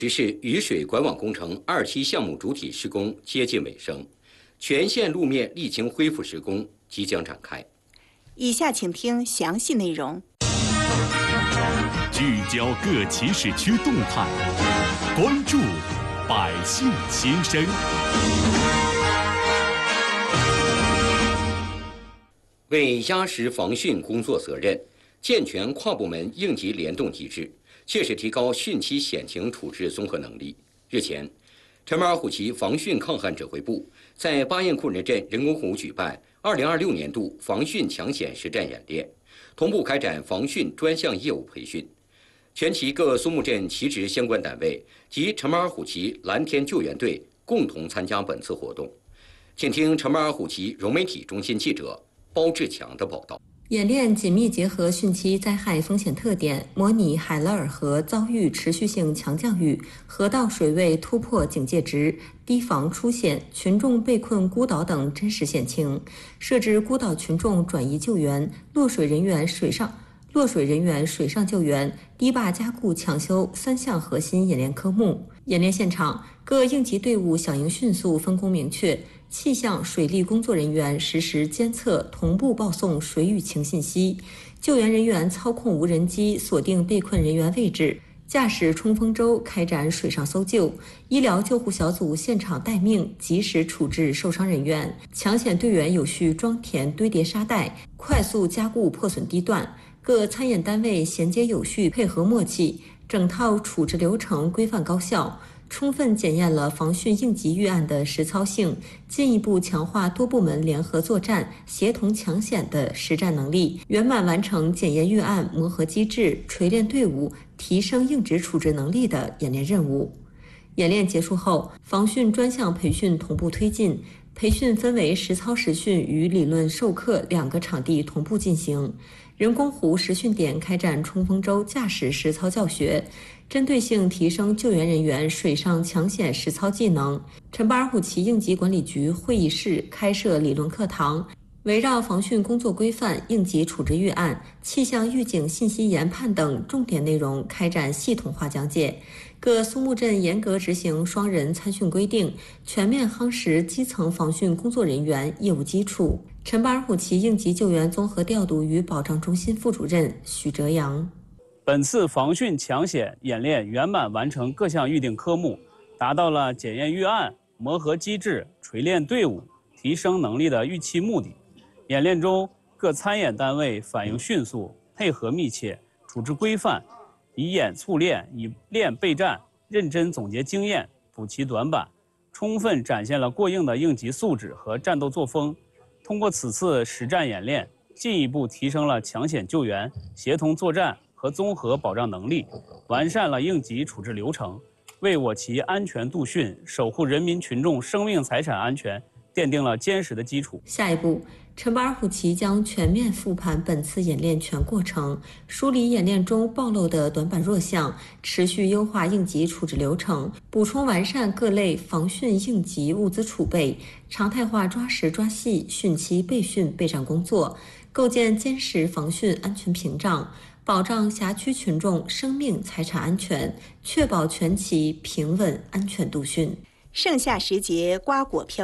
只是雨水管网工程2期项目主体施工接近尾声，全线路面沥青恢复施工即将展开。 以下请听详细内容。 聚焦各起始区动态，关注百姓心声。 为压实防汛工作责任，健全跨部门应急联动机制，切实提高汛期险情处置综合能力。日前，陈马尔虎旗防汛抗旱指挥部在巴彦库人镇人工湖举办2026年度防汛抢险实战演练，同步开展防汛专项业务培训。全旗各苏木镇旗职相关单位及陈马尔虎旗蓝天救援队共同参加本次活动。请听陈马尔虎旗融媒体中心记者包志强的报道。 演练紧密结合汛期灾害风险特点，模拟海拉尔河遭遇持续性强降雨，河道水位突破警戒值，堤防出现，群众被困孤岛等真实险情，设置孤岛群众转移救援、落水人员水上救援、堤坝加固抢修3项核心演练科目。演练现场，各应急队伍响应迅速，分工明确，气象水利工作人员实时监测，同步报送水雨情信息；救援人员操控无人机锁定被困人员位置，驾驶冲锋舟开展水上搜救；医疗救护小组现场待命，及时处置受伤人员；抢险队员有序装填堆叠沙袋，快速加固破损地段；各参演单位衔接有序，配合默契，整套处置流程规范高效，充分检验了防汛应急预案的实操性，进一步强化多部门联合作战、协同抢险的实战能力，圆满完成检验预案、磨合机制、锤炼队伍、提升应急处置能力的演练任务。演练结束后，防汛专项培训同步推进，培训分为实操实训与理论授课2个场地同步进行。人工湖实训点开展冲锋舟驾驶实操教学，针对性提升救援人员水上抢险实操技能。陈巴尔虎旗应急管理局会议室开设理论课堂，围绕防汛工作规范、应急处置预案、气象预警信息研判等重点内容开展系统化讲解。各苏木镇严格执行双人参训规定，全面夯实基层防汛工作人员业务基础。陈巴尔虎旗应急救援综合调度与保障中心副主任许哲阳： 本次防汛抢险演练圆满完成各项预定科目，达到了检验预案、磨合机制、锤炼队伍、提升能力的预期目的。演练中，各参演单位反应迅速，配合密切，处置规范，以演促练，以练备战，认真总结经验，补齐短板，充分展现了过硬的应急素质和战斗作风。通过此次实战演练，进一步提升了抢险救援、协同作战和综合保障能力，完善了应急处置流程，为我旗安全度汛、守护人民群众生命财产安全奠定了坚实的基础。 下一步，陈巴尔虎旗将全面复盘本次演练全过程，梳理演练中暴露的短板弱项，持续优化应急处置流程，补充完善各类防汛应急物资储备，常态化抓实抓细汛期备汛备战工作，构建坚实防汛安全屏障，保障辖区群众生命财产安全，确保全旗平稳安全度汛。 盛夏时节，瓜果飘